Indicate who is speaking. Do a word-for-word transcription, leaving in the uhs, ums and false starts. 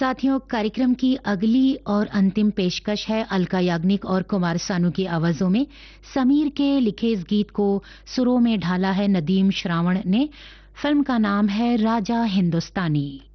Speaker 1: साथियों, कार्यक्रम की अगली और अंतिम पेशकश है अलका याग्निक और कुमार सानू की आवाजों में। समीर के लिखे इस गीत को सुरों में ढाला है नदीम श्रावण ने। फिल्म का नाम है राजा हिंदुस्तानी।